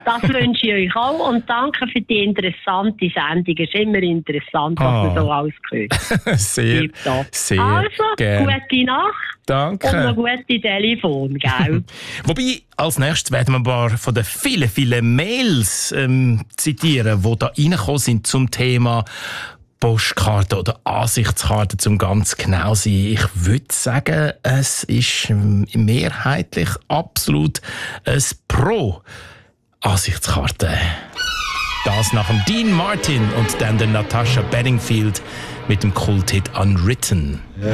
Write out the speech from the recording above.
Das wünsche ich euch auch und danke für die interessante Sendung. Es ist immer interessant, was man so alles hört. Sehr Also, gern. gute Nacht. Danke. Und noch gute Telefon, gell? Wobei, als nächstes werden wir ein paar von den vielen Mails zitieren, die da reingekommen sind zum Thema Postkarte oder Ansichtskarte, zum ganz genau sein. Ich würde sagen, es ist mehrheitlich absolut ein Pro-Ansichtskarte. Das nach dem Dean Martin und dann der Natasha Bedingfield mit dem Kulthit Unwritten.